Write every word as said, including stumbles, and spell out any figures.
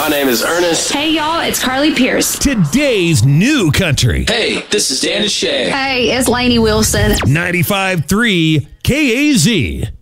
My name is Ernest. Hey, y'all, it's Carly Pierce. Today's new country. Hey, this is Dan Shay. Hey, it's Lainey Wilson. ninety-five point three K A Z.